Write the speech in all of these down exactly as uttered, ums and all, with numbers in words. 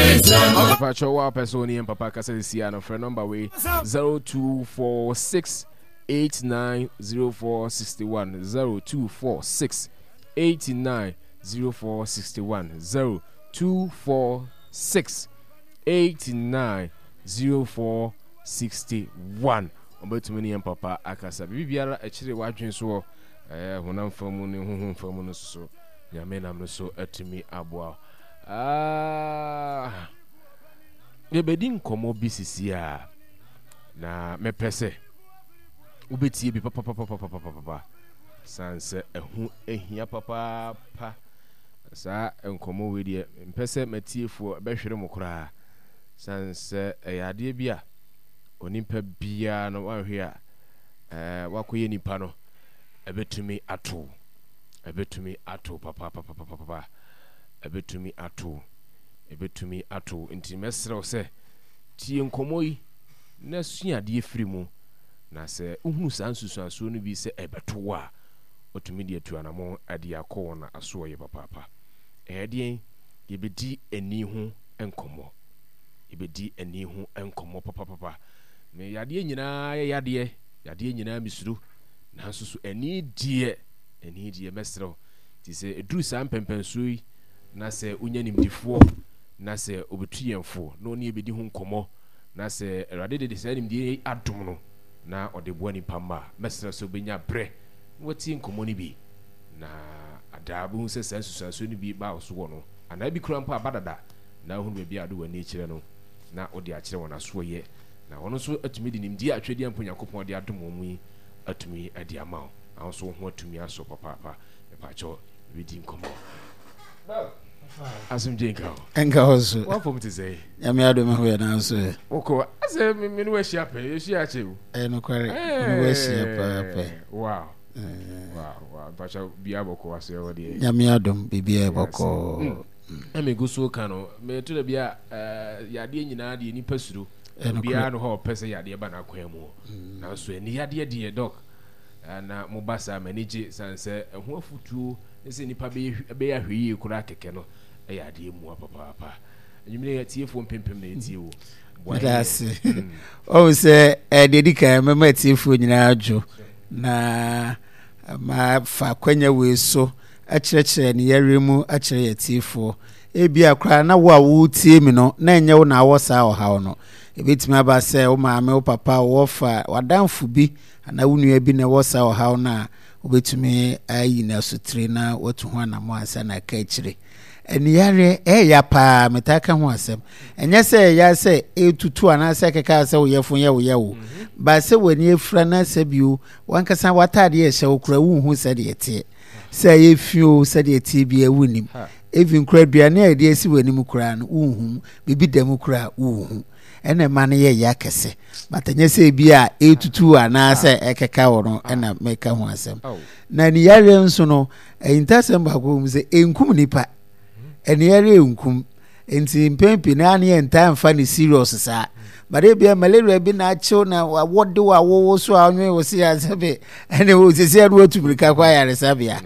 Papa Chowa Personi and Papa Casasiano for number way zero two four six eight nine zero four six one zero two four six eight nine zero four six one zero two four six eight nine zero four six one. Obetumini and Papa Akasa Bibiara actually watching so eh honam famu ne honhom famu no so nyame nam no so atimi aboa. Ah, ye bedin komo bisisi a na mepese ubetie bi papa papa papa papa papa sanse ehu ehia papa pa sa enkomo we de mpese matiefo behwere mokora sanse eyade bia onimpa bia no wanhwe a eh wakoye nipa no ebetumi ato ebetumi ato papa papa papa papa ebetumi ato ebetumi ato nti mesrew se tie nkomo yi na suade firi mu na se uhunu sansusu aso no bi se ebeto a otumi de atu anamo ade akọ na aso ye papa papa ehedien yebedi ani hu enkomo yebedi ani hu enkomo papa papa me yade nyina yade yade nyina misuru na so so ani die ani die mesrew ti se eduru san pempenso yi na se unyanimdifo na se obetuyemfo no ne ebedi hu nkomo na se erade de se animdie adom no na ode boani pamba mesra so benya bre wati nkomo ni bi na adabu se sansusanso ni bi ba so no ana bi kura mpa abadada na hu be bi ado wani kire no na ode akire wona so ye na wono so atumi di nimdie atwedi ampo yakopon ode adom mu yi atumi adi amawo awon so ho atumi aso papa papa e pa cho bi di nkomo no asum jinka enka hoso what for me to say ya me ado me ho ya na so e oko ase me no ahia pe ahia achewu e no kware no ahia pa pa wow wow wow bacha bia boko ase o de ya me ado bibia boko e me go so ka no me to da bia ya de nyina de ni pasuro bia no ho pese ya de ba na kwan mu na so ni ya de de doc na mo basa manage sanse ho afutuo ese nipa be be ahwe kura keke no e ya de mu papa papa nyimire ya tiefo mpempem na etiewo That's oh say e dedika mema tiefo nyina adwo na ma fa kwanya we so a kirekire ne yaremu a kire ya tiefo e bia kra na wo a wo tie mi no na enye wo na wo sa o ha no e betimi aba say wo maame wo papa wo fa wadanfo bi na wo nua bi na wo sa o ha na obetumi ayi na sutire na watu ho na mo ansa na ka kire eni yare e ya pa metaka ho asem enye se ya se etutu ana se keka se wo yefun ye wo ye wo ba se wani efra na se biu wankasa watade ye se okura wu hu se de ete se ye fio se de ete bi ewunim even kura duane a de esi wani mu kura no wu hu bibi dem kura wu hu ene man ye ya kese batanye se bi a etutu ana se ekeka wo no ena meka ho asem na ni yare nso no intasem ba ko mu se enkum nipa ene yare enkum enti mpempi na ne enta mfa ni serious sa bare bia malaria bi na achew na wode wa wo so anwe wo se azabe ene wo se se ru otumrika kwa yare sabia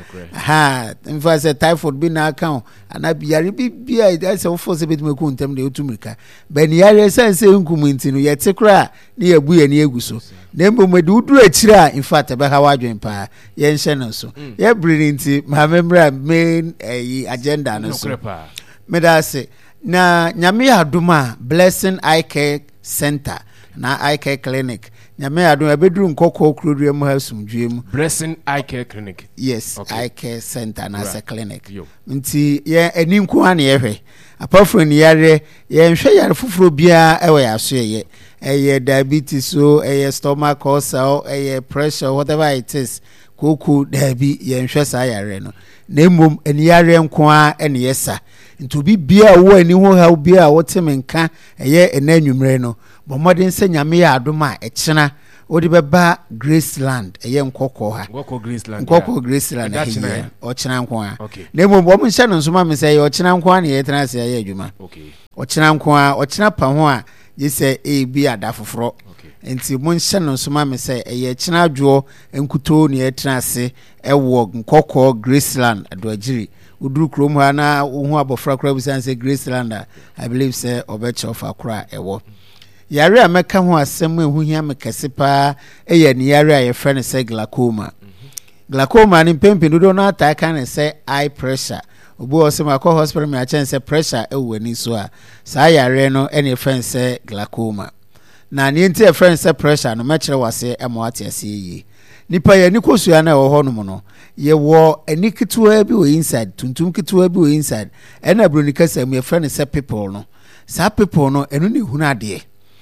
ha mfa se typhoid bi na aka ana biare bi bia ida se wo force bi tumeku ntem de otumrika ba ni yare sense enkum enti no ye tekra ne yabu ye ne eguso na mbom de uduru akira in fact be ha wadwen pa ye nhye no so ye brilliant ma memra main agenda no so me da se na nyame aduma Blessing Eye Care Center na Eye Care Clinic nyame aduma beduru nkokọ kurodua mu hasumdwe mu Blessing Eye Care Clinic yes okay. Eye Care Center na right. Clinic nti ye eninku ane ye hwe apart from yare ye nhwe yare fufuro bia ewe yaso ye eye diabetes so eye stomach ulcer eye pressure whatever it is koku dabi ye nhwe sa yare no na mmom eni yare nko a ene yesa nto bi bia wo ani ho ha bia wotemenka eye enanwumre no bomodin se nyame ya adoma e kina odi beba Graceland eye nkokọ ha nkokọ Graceland nkokọ Graceland eye o kina nko a na mmom bom nhyɛ no nsoma me se ye o kina nko a na ye tena se ye adwuma okay o kina nko a o kina pa ho a ye se e bi ada foforo enti mo nhyɛ no nsoma me se eye kina adwo enkuto na ye tena se e wo nkokọ Graceland adoagiri uduru krom ha na wo hu abofra kora busan say Graceland I believe say obeche of akra ewo yare a meka ho asem ehu hia mekese pa eye ne yare a ye frɛ ne say glaucoma glaucoma ni pempe dodo na ata kan say eye pressure obu osem akọ hospital me a chen say pressure ewu ani so a saa yare no ene frɛ say glaucoma na ne nti e frɛ say pressure no mekere wase emo ate ase yi nipa ye nikosua na wo honom no ye wo anikituwa bi wo inside tuntum kituwa bi wo inside ena bronika sam ye frɛ say people no saa people no enu ne hunu ade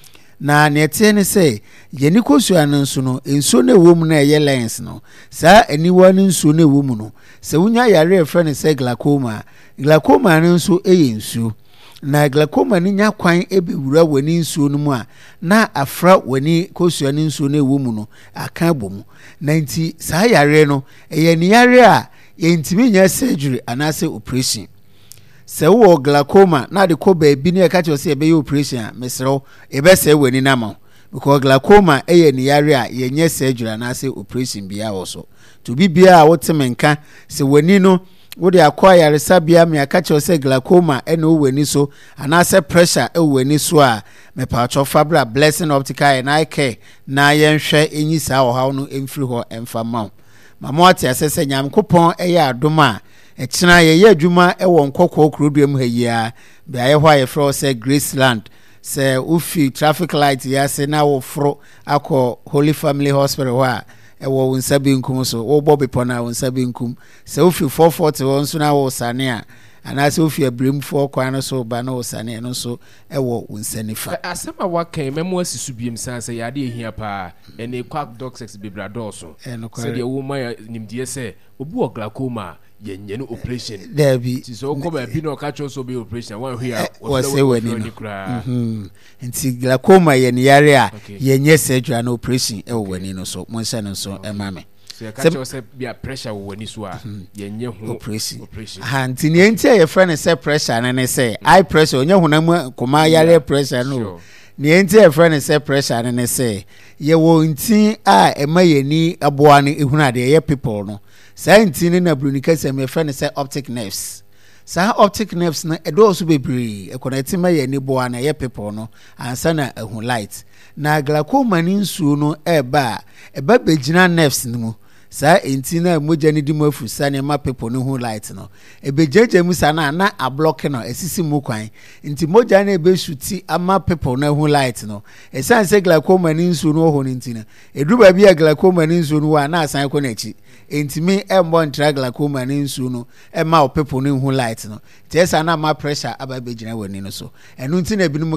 na ne tie ne say ye nikosua no nso no enso na ewo mu na ye lens no saa aniwa no nso na ewo mu no se wunya yare e frɛ say glaucoma glaucoma no nso eye nsu na glaucoma ni nya kwan ebe wura wani nsuo no mu a na afra wani kosua ni nsuo na ewo mu no aka bom na nti saa yare no eye ni yare a ye ntimi nya surgery anase operation se wo glaucoma na de ko ba bi ne ka che se ebe ye operation a mesrew ebe se wani na ma because glaucoma eye ni yare a ye nya surgery anase operation bia wo so to bi bia a wotemenka se wani no wo de akwa yare sabia me aka che se glaucoma ene wo wani so anase pressure e wani so a me pa cho fabra blessing optical and eye care na ye nhwe enyi saa wo hawo no emfiri ho emfa ma mama ate asese nyam kopon eye adoma e kina ye ye adwuma e wo nkokko kuroduam ha yi a bia ye hwa ye fro se Graceland se ufi traffic light ya se na wo fro akọ Holy Family Hospital wa e wo nsabi nkum so wo bobi pona wo nsabi nkum se ufi four forty won so na wo sane a ana se ufi abrem fo kwan no so ba na wo sane no so e wo nsanifa asema wakan memo asisu biem san se yade ehia pa ene quack doctors bebrador so se de wo ma nimdie se obi o glaucoma yenye no operation there be so ko ba bi no ka cho so be operation wan hia wo se wani no mhm nti glaucoma ye ne yare a yenye surgery na operation e wo wani no so mo nse no so e ma me so ka cho se bia pressure wo wani so a yenye ho operation ha nti ne nti ye friend say pressure na ne say eye pressure onye honam koma yare pressure no ne nti ye friend say pressure na ne say ye wo nti a e ma yani aboa no ehunu ade ye people no Science na brunika se me friend say optic nerves. Sa optic nerves na edo so bebre e connect ma ye ni bo na ye people no ansa na ehun light. Na glaucoma ni nsuo no e ba e ba begina nerves ni mu. Sa enti na moja ni di mafu sa ne ma people no hu light no. E bejeje mu sa na na a block no esisi mu kwan. Enti moja na e be shuti ama people no hu light no. E san se glaucoma ni nsuo no ho ni enti na. Edu ba bia glaucoma ni nsuo no wa na asan ko na chi. Entimi embo ntra glaucoma ni nsuo no e ma o people no hu light no. Tesa na ma pressure aba begina wani no so. Enu nti na ebinom